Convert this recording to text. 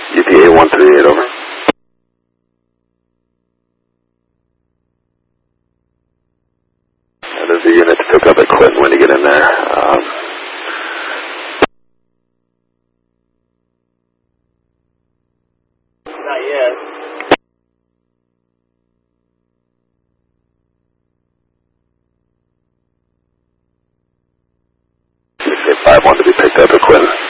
UPA 138, over. That is the unit to pick up at Clinton when you get in there. Not yet. Say 5-1 to be picked up at Clinton.